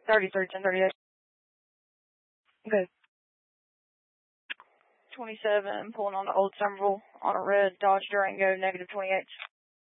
33, 1038. Okay. 27, pulling on the Old Somerville on a red Dodge Durango, -28.